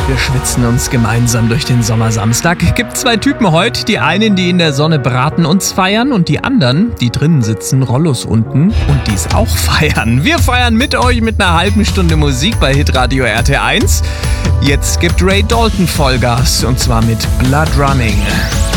Wir schwitzen uns gemeinsam durch den Sommersamstag. Gibt zwei Typen heute. Die einen, die in der Sonne braten uns feiern, und die anderen, die drinnen sitzen, Rollos unten und dies auch feiern. Wir feiern mit euch mit einer halben Stunde Musik bei Hitradio RT1. Jetzt gibt Ray Dalton Vollgas, und zwar mit Blood Running.